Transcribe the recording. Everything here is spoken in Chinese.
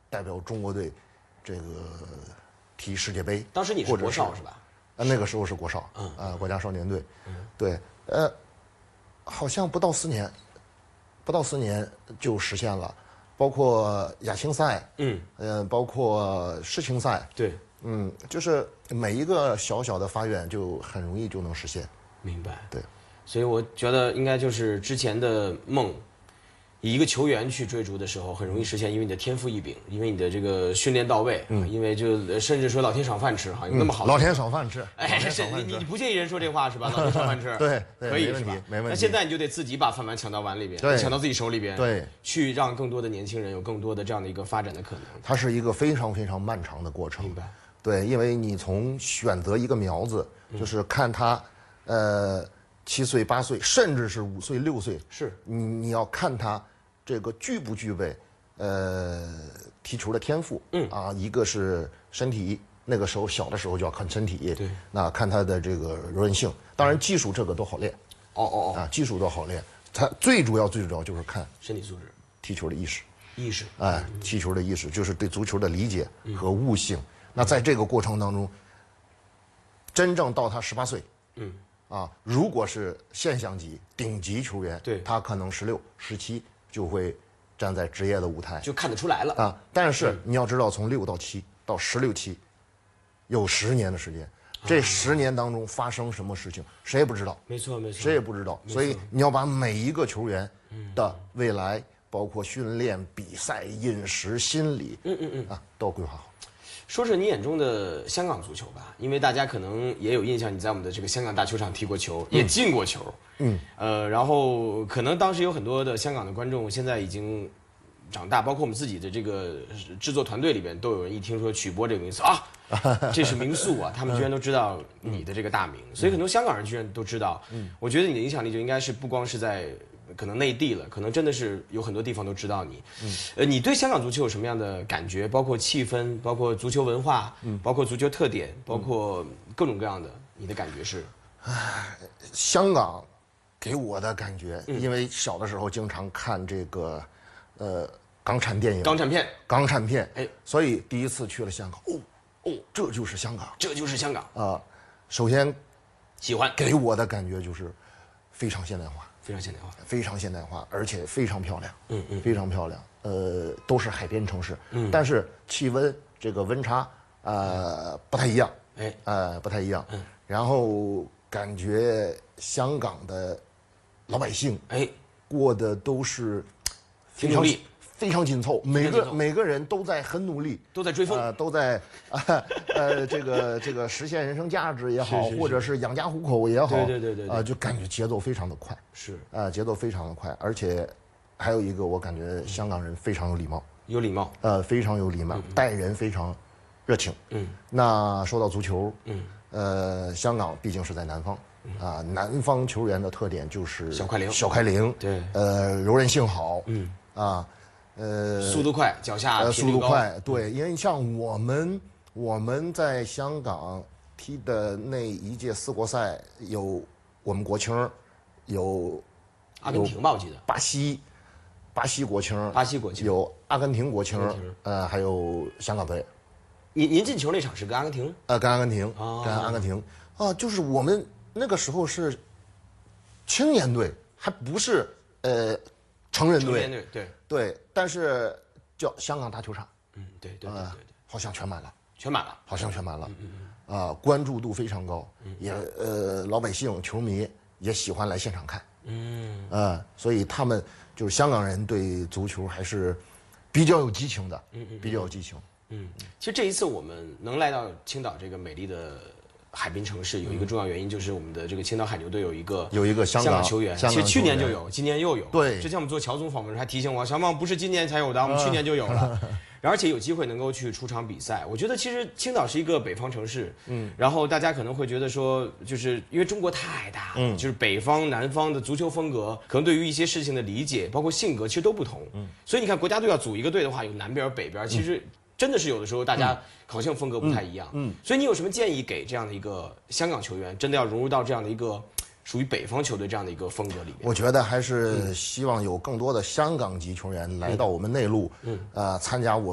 代表中国队这个踢世界杯。 当时你是国少是吧？ 那个时候是国少，国家少年队，对，好像不到4年就实现了，包括亚青赛，包括世青赛， 对， 就是每一个小小的发愿就很容易就能实现。 明白， 对， 所以我觉得应该就是之前的梦。以一个球员去追逐的时候，很容易实现，因为你的天赋异禀，因为你的这个训练到位，因为就甚至说老天赏饭吃哈，有那么好。 老天赏饭吃， 哎，是你不介意人说这话是吧？老天赏饭吃， 对， 可以是吧？ 没问题。 那现在你就得自己把饭碗抢到碗里边，抢到自己手里边， 对， 去让更多的年轻人有更多的这样的一个发展的可能。 它是一个非常非常漫长的过程。 明白。 对，因为你从选择一个苗子，就是看他，7岁、8岁，甚至是5岁、6岁， 是你要看他这个具不具备踢球的天赋。一个是身体，那个时候小的时候就要看身体， 对， 那看他的这个柔韧性，当然技术这个都好练。技术都好练，他最主要就是看身体素质、 踢球的意识。踢球的意识就是对足球的理解和悟性。那在这个过程当中，真正到他18岁，如果是现象级顶级球员， 对， 他可能16、17就会站在职业的舞台， 就看得出来了但是你要知道，从6到7到16、7，有10年的时间，这10年当中发生什么事情，谁也不知道。 没错， 谁也不知道。所以你要把每一个球员的未来，包括训练、比赛、饮食、心理，都要规划好。 说说你眼中的香港足球吧，因为大家可能也有印象，你在我们的这个香港大球场踢过球，也进过球，然后可能当时有很多的香港的观众现在已经长大，包括我们自己的这个制作团队里边，都有人一听说曲波这个名字啊，这是名宿啊，他们居然都知道你的这个大名，所以很多香港人居然都知道。我觉得你的影响力就应该是不光是在可能内地了，可能真的是有很多地方都知道你。你对香港足球有什么样的感觉？包括气氛，包括足球文化，包括足球特点，包括各种各样的，你的感觉是？ 香港给我的感觉，因为小的时候经常看这个，港产电影、港产片，所以第一次去了香港，这就是香港， 这就是香港首先喜欢， 给我的感觉就是非常现代化。 非常现代化， 而且非常漂亮，非常漂亮。都是海边城市，但是气温这个温差不太一样，不太一样。然后感觉香港的老百姓过的都是挺努力。 非常紧凑，每个人都在很努力， 都在追风， 都在这个实现人生价值也好，或者是养家糊口也好， 对， 就感觉节奏非常的快， 是节奏非常的快，而且还有一个我感觉香港人非常有礼貌，非常有礼貌，待人非常热情。那说到足球，香港毕竟是在南方。南方球员的特点就是小快灵， 对，柔韧性好， 速度快，脚下速度快，对，因为像我们在香港踢的那一届4国赛，有我们国青，有阿根廷吧，我记得巴西国青，有阿根廷国青，还有香港队。 您进球那场是跟阿根廷？ 跟阿根廷，就是我们那个时候是青年队，还不是成人队，对，但是叫香港大球场， 对， 好像全满了，好像全满了，关注度非常高，也老百姓球迷也喜欢来现场看，所以他们就是香港人对足球还是比较有激情的，比较有激情。 其实这一次我们能来到青岛这个美丽的海滨城市，有一个重要原因就是我们的这个青岛海牛队有一个香港球员，其实去年就有，今年又有。对，之前我们做乔总访问时还提醒我，小梦不是今年才有的，我们去年就有了。而且有机会能够去出场比赛，我觉得其实青岛是一个北方城市，然后大家可能会觉得说，就是因为中国太大了，就是北方南方的足球风格，可能对于一些事情的理解，包括性格，其实都不同，所以你看国家队要组一个队的话，有南边北边，其实真的是有的时候大家好像风格不太一样，所以你有什么建议给这样的一个香港球员，真的要融入到这样的一个属于北方球队这样的一个风格里面？ 我觉得还是希望有更多的香港籍球员来到我们内陆，参加我们。